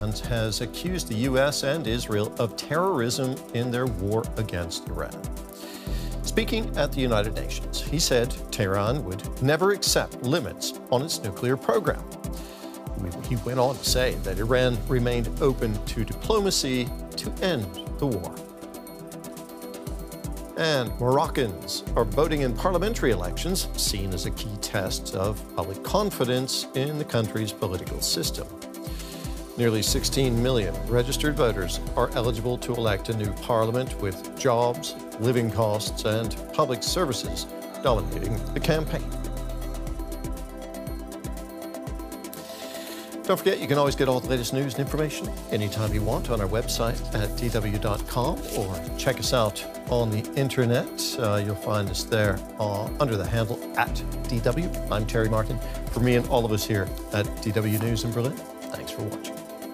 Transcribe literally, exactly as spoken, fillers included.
has accused the U S and Israel of terrorism in their war against Iran. Speaking at the United Nations, he said Tehran would never accept limits on its nuclear program. He went on to say that Iran remained open to diplomacy to end the war. And Moroccans are voting in parliamentary elections, seen as a key test of public confidence in the country's political system. Nearly sixteen million registered voters are eligible to elect a new parliament with jobs, living costs, and public services dominating the campaign. Don't forget, you can always get all the latest news and information anytime you want on our website at d w dot com, or check us out on the internet. Uh, you'll find us there uh, under the handle at D W. I'm Terry Martin. For me and all of us here at D W News in Berlin, thanks for watching.